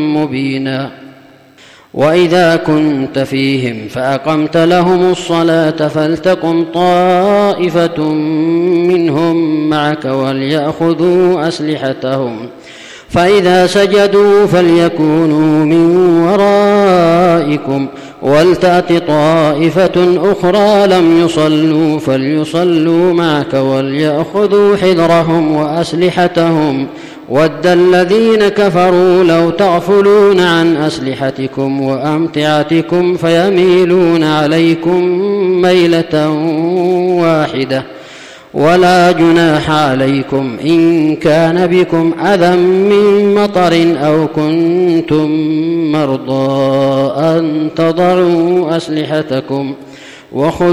مبينا. وإذا كنت فيهم فأقمت لهم الصلاة فلتقم طائفة منهم معك وليأخذوا أسلحتهم، فإذا سجدوا فليكونوا من ورائكم ولتأت طائفة أخرى لم يصلوا فليصلوا معك وليأخذوا حذرهم وأسلحتهم. ود الذين كفروا لو تغفلون عن أسلحتكم وأمتعتكم فيميلون عليكم ميلة واحدة. ولا جناح عليكم إن كان بكم أذى من مطر أو كنتم مرضى أن تضعوا أسلحتكم